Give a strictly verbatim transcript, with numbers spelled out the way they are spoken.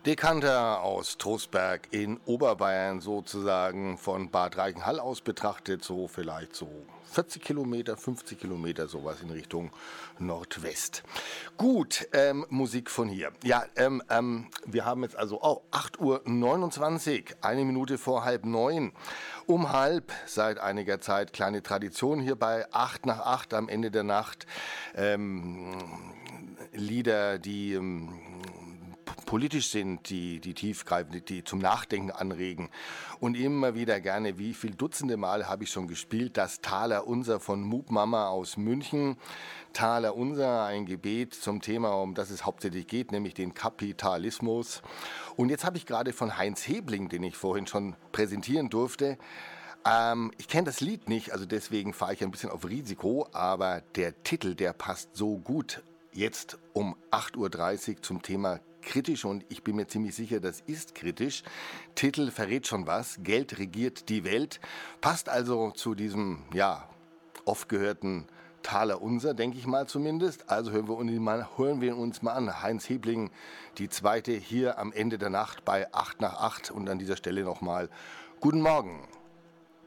Dekanter aus Trostberg in Oberbayern sozusagen, von Bad Reichenhall aus betrachtet, so vielleicht so vierzig Kilometer, fünfzig Kilometer, sowas in Richtung Nordwest. Gut, ähm, Musik von hier. Ja, ähm, ähm, wir haben jetzt also oh, acht Uhr neunundzwanzig, eine Minute vor halb neun. Um halb, seit einiger Zeit, kleine Tradition hier bei acht nach acht am Ende der Nacht. Ähm, Lieder, die ähm, politisch sind, die, die tiefgreifend, die zum Nachdenken anregen. Und immer wieder gerne, wie viel Dutzende Mal habe ich schon gespielt, das Taler Unser von Moop Mama aus München. Taler Unser, ein Gebet zum Thema, um das es hauptsächlich geht, nämlich den Kapitalismus. Und jetzt habe ich gerade von Heinz Hebling, den ich vorhin schon präsentieren durfte, Ähm, ich kenne das Lied nicht, also deswegen fahre ich ein bisschen auf Risiko, aber der Titel, der passt so gut jetzt um acht Uhr dreißig zum Thema kritisch, und ich bin mir ziemlich sicher, das ist kritisch. Titel verrät schon was, Geld regiert die Welt, passt also zu diesem, ja, oft gehörten Taler Unser, denke ich mal zumindest. Also hören wir, uns mal, hören wir uns mal an. Heinz Hebling, die zweite hier am Ende der Nacht bei acht nach acht, und an dieser Stelle nochmal guten Morgen.